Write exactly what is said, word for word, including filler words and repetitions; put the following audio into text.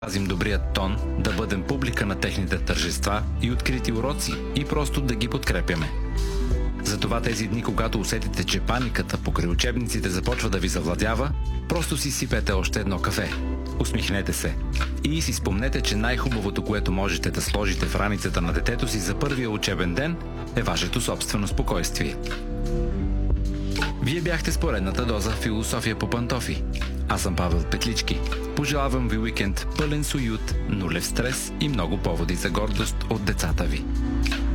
пазим добрият тон, да бъдем публика на техните тържества и открити уроци и просто да ги подкрепяме. Затова тези дни, когато усетите, че паниката покрай учебниците започва да ви завладява, просто си сипете още едно кафе. Усмихнете се и си спомнете, че най-хубавото, което можете да сложите в раницата на детето си за първия учебен ден, е вашето собствено спокойствие. Вие бяхте с поредната доза философия по пантофи. Аз съм Павел Петлички. Пожелавам ви уикенд пълен с уют, нулев стрес и много поводи за гордост от децата ви.